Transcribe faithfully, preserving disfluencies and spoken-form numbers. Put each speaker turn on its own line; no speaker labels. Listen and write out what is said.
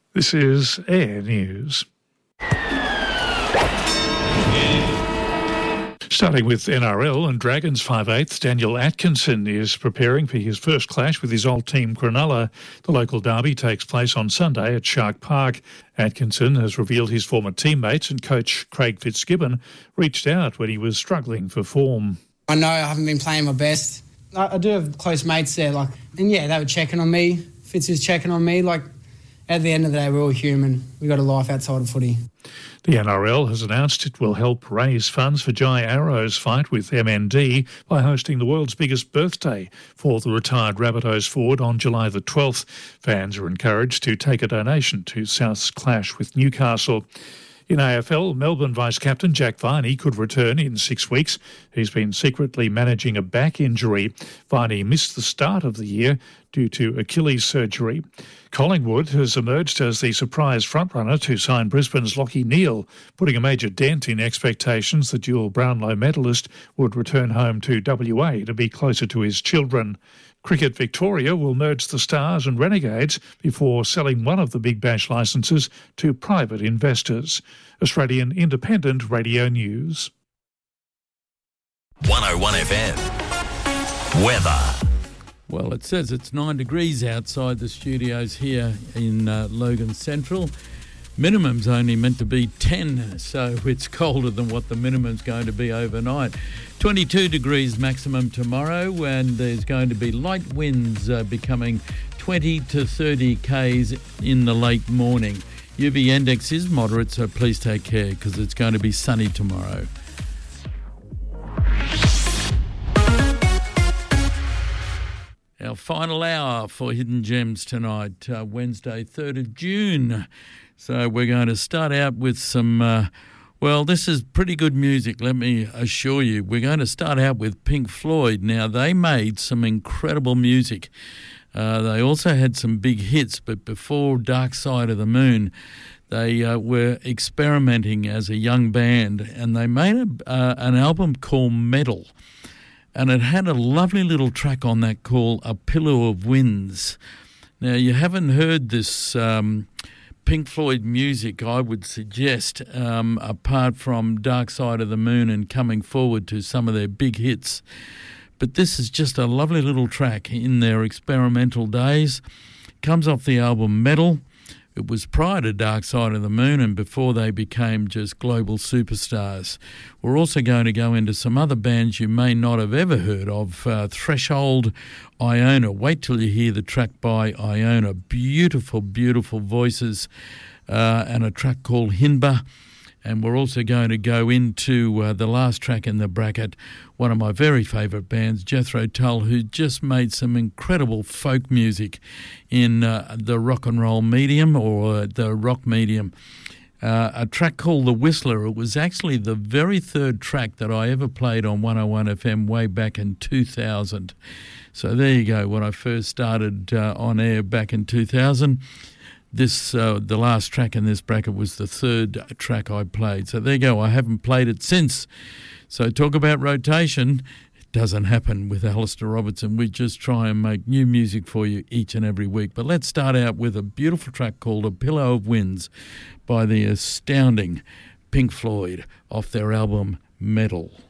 This is Air News. Starting with N R L and Dragons five eighths, Daniel Atkinson is preparing for his first clash with his old team Cronulla. The local derby takes place on Sunday at Shark Park. Atkinson has revealed his former teammates and coach Craig Fitzgibbon reached out when he was struggling for form.
I know I haven't been playing my best. I, I do have close mates there, like, and yeah, they were checking on me. Fitz is checking on me. Like, at the end of the day, we're all human. We got a life outside of footy.
The N R L has announced it will help raise funds for Jai Arrow's fight with M N D by hosting the world's biggest birthday for the retired Rabbitohs forward on July the twelfth. Fans are encouraged to take a donation to South's clash with Newcastle. In A F L, Melbourne vice-captain Jack Viney could return in six weeks. He's been secretly managing a back injury. Viney missed the start of the year due to Achilles surgery. Collingwood has emerged as the surprise frontrunner to sign Brisbane's Lachie Neale, putting a major dent in expectations the dual Brownlow medalist would return home to W A to be closer to his children. Cricket Victoria will merge the Stars and Renegades before selling one of the Big Bash licences to private investors. Australian Independent Radio News.
one oh one F M. Weather.
Well, it says it's nine degrees outside the studios here in uh, Logan Central. Minimum's only meant to be ten, so it's colder than what the minimum's going to be overnight. twenty-two degrees maximum tomorrow, and there's going to be light winds uh, becoming twenty to thirty k's in the late morning. U V index is moderate, so please take care because it's going to be sunny tomorrow. Our final hour for Hidden Gems tonight, uh, Wednesday, third of June. So we're going to start out with some, uh, well, this is pretty good music, let me assure you. We're going to start out with Pink Floyd. Now, they made some incredible music. Uh, they also had some big hits, but before Dark Side of the Moon, they uh, were experimenting as a young band, and they made a, uh, an album called Metal. And it had a lovely little track on that called A Pillow of Winds. Now, you haven't heard this um, Pink Floyd music, I would suggest, um, apart from Dark Side of the Moon and coming forward to some of their big hits. But this is just a lovely little track in their experimental days. Comes off the album Metal. It was prior to Dark Side of the Moon and before they became just global superstars. We're also going to go into some other bands you may not have ever heard of. Uh, Threshold, Iona. Wait till you hear the track by Iona. Beautiful, beautiful voices. Uh, and a track called Hinba. And we're also going to go into uh, the last track in the bracket, one of my very favourite bands, Jethro Tull, who just made some incredible folk music in uh, the rock and roll medium or uh, the rock medium. Uh, a track called The Whistler. It was actually the very third track that I ever played on one oh one F M way back in two thousand. So there you go, when I first started uh, on air back in two thousand. This uh, the last track in this bracket was the third track I played. So there you go. I haven't played it since. So talk about rotation. It doesn't happen with Alistair Robertson. We just try and make new music for you each and every week. But let's start out with a beautiful track called A Pillow of Winds by the astounding Pink Floyd off their album Metal.